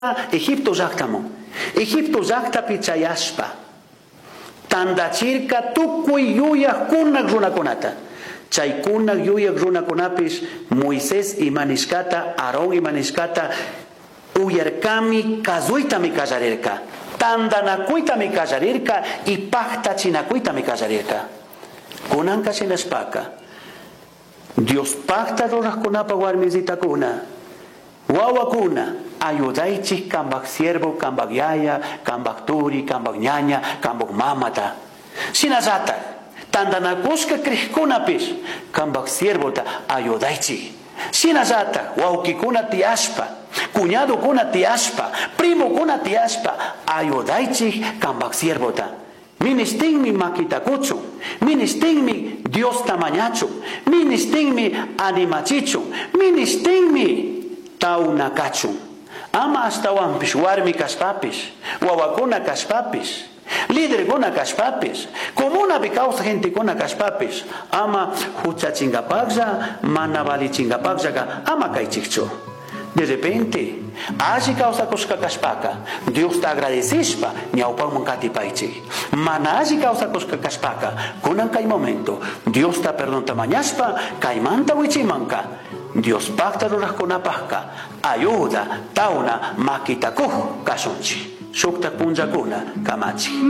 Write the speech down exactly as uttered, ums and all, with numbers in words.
Egipto llaqtaman. Egipto llaqtapi chayashpa tandachirka tukuy yuyaq kunak runakunata. Chay kunak yuyaq runakunapis Moisés imanishkata, Aarón imanishkata uyarkami kazuytami kallarirka. Tandanakuytami kallarirka y paktachinakuytami kallarirka. Kunanka shinashpaka Dios pakta ruraqkunapa warmisitakuna, wawakuna ayudaychik kambak siervo, kambak yaya, kambak turi, kambak ñaña, kambak mamata. Shinallata tandanakushka kriqkunapis kambak siervota ayudaychik. Shinallata wawkikuna tiyashpa, cuñadokuna tiyashpa, primokuna tiyashpa ayudaychik kambak siervota. Ministinmi makitakuchu, ministinmi Dios tamañachu, ministinmi animachichu, ministinmi taunakachu. Ama hasta wampis warmi kashpapis, wawakuna kashpapis, líderkuna kashpapis, comuna bicausa gente kuna kashpapis, ama huchachingapagza, mana valichingapagza, ama kaichikchu. De repente, allí causa koshka kashpaka, Dios te agradecispa, ñaupan mankatipaichi. Mana allí causa koshka kashpaka, kunan kai momento, Dios te perdonta mañaspa, kaimanta wichimanka. Dios pacta ruraqkunapaqqa, ayuda, tauna, makitakuq kasunchi. Shukta punjakuna kamachi.